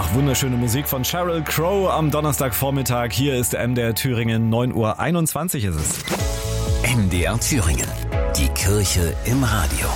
Ach, wunderschöne Musik von Sheryl Crow am Donnerstagvormittag. Hier ist MDR Thüringen, 9:21 Uhr ist es. MDR Thüringen, die Kirche im Radio.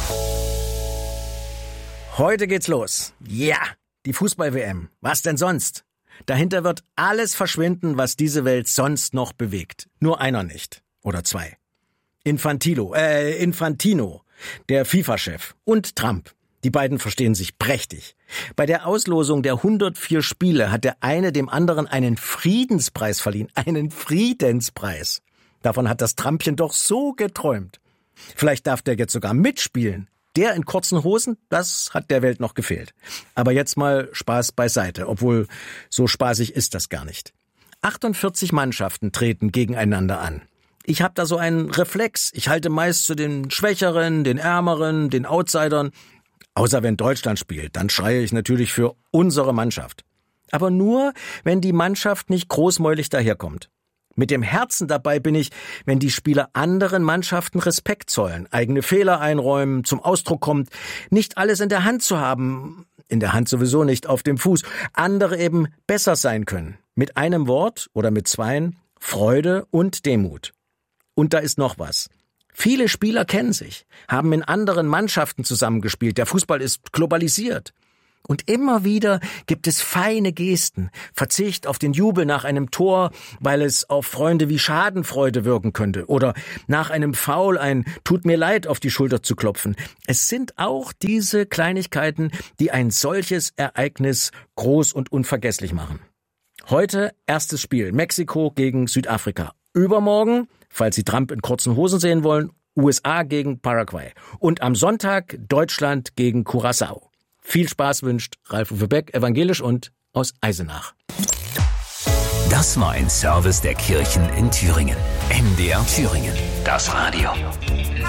Heute geht's los. Ja, die Fußball-WM. Was denn sonst? Dahinter wird alles verschwinden, was diese Welt sonst noch bewegt. Nur einer nicht. Oder zwei. Infantino, der FIFA-Chef, und Trump. Die beiden verstehen sich prächtig. Bei der Auslosung der 104 Spiele hat der eine dem anderen einen Friedenspreis verliehen. Einen Friedenspreis. Davon hat das Trumpchen doch so geträumt. Vielleicht darf der jetzt sogar mitspielen. Der in kurzen Hosen, das hat der Welt noch gefehlt. Aber jetzt mal Spaß beiseite, obwohl so spaßig ist das gar nicht. 48 Mannschaften treten gegeneinander an. Ich habe da so einen Reflex. Ich halte meist zu den Schwächeren, den Ärmeren, den Outsidern. Außer wenn Deutschland spielt, dann schreie ich natürlich für unsere Mannschaft. Aber nur, wenn die Mannschaft nicht großmäulig daherkommt. Mit dem Herzen dabei bin ich, wenn die Spieler anderen Mannschaften Respekt zollen, eigene Fehler einräumen, zum Ausdruck kommt, nicht alles in der Hand zu haben, in der Hand sowieso nicht, auf dem Fuß, andere eben besser sein können. Mit einem Wort oder mit zweien, Freude und Demut. Und da ist noch was. Viele Spieler kennen sich, haben in anderen Mannschaften zusammengespielt. Der Fußball ist globalisiert. Und immer wieder gibt es feine Gesten, Verzicht auf den Jubel nach einem Tor, weil es auf Freunde wie Schadenfreude wirken könnte, oder nach einem Foul ein Tut mir leid auf die Schulter zu klopfen. Es sind auch diese Kleinigkeiten, die ein solches Ereignis groß und unvergesslich machen. Heute erstes Spiel, Mexiko gegen Südafrika. Übermorgen, falls Sie Trump in kurzen Hosen sehen wollen, USA gegen Paraguay. Und am Sonntag Deutschland gegen Curaçao. Viel Spaß wünscht Ralf-Uwe Beck, evangelisch und aus Eisenach. Das war ein Service der Kirchen in Thüringen. MDR Thüringen, das Radio.